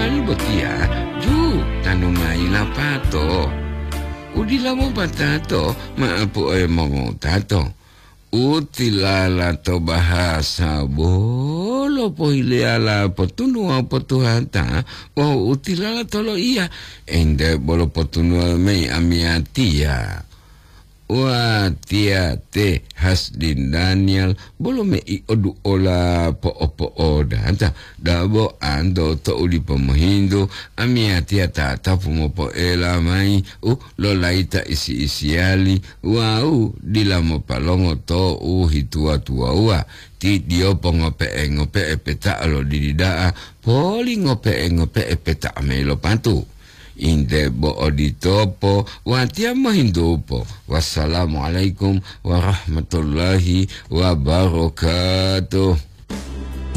botia ju tanumai lapato udila mo patato maapo ay mga tato utilala to bahasa bolo po iliala po tunua po tuhata o utilala tolo iya ende bolo po tunua may amiatia wa tia te Hasdin Daniel bolo me I odu ola po opo oda anta dabo ando to uli po mohindo amia tia tata fumo po ela mai lo laita isi isiali wa dila mo palongo to hitua tua wa ti dio po ngope e peta alo dididaa poli ngope e peta amelo pantu inde bo oditopo watia mahindopo wassalamualaikum warahmatullahi wabarakatuh.